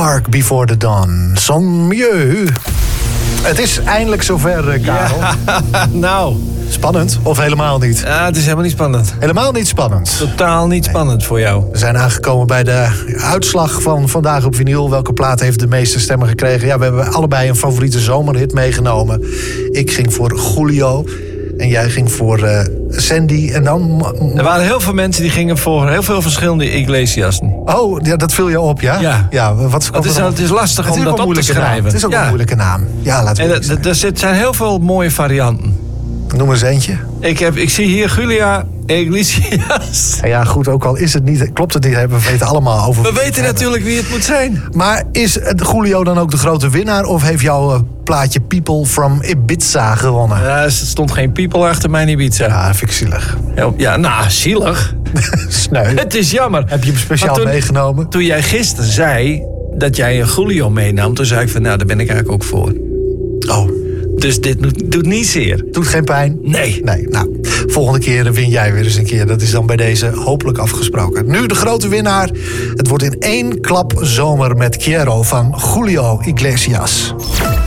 Dark Before the Dawn. Son mieux. Het is eindelijk zover, Karel. Ja, nou. Spannend, of helemaal niet? Ja, het is helemaal niet spannend. Helemaal niet spannend? Totaal niet spannend voor jou. We zijn aangekomen bij de uitslag van Vandaag op Vinyl. Welke plaat heeft de meeste stemmen gekregen? Ja, we hebben allebei een favoriete zomerhit meegenomen. Ik ging voor Julio. En jij ging voor Sandy. En dan... Er waren heel veel mensen die gingen voor heel veel verschillende Iglesiasen. Oh, ja, dat viel je op, ja? Ja. Het is lastig om dat op te schrijven. Het is ook een moeilijke naam. Ja, laten we er zijn heel veel mooie varianten. Noem eens eentje. Ik zie hier Julia Iglesias. Ja, goed, ook al is het niet, klopt het niet, we weten allemaal over. We weten natuurlijk wie het moet zijn. Maar is Julio dan ook de grote winnaar? Of heeft jouw plaatje People from Ibiza gewonnen? Ja, er stond geen people achter mijn Ibiza. Ja, vind ik zielig. Ja, nou, zielig. Sneu. Het is jammer. Heb je hem speciaal meegenomen? Toen jij gisteren zei dat jij een Julio meenam, toen zei ik van, nou, daar ben ik eigenlijk ook voor. Oh. Dus dit doet niet zeer. Doet geen pijn? Nee. Nou, volgende keer win jij weer eens een keer. Dat is dan bij deze hopelijk afgesproken. Nu de grote winnaar. Het wordt in één klap zomer met Quiero van Julio Iglesias.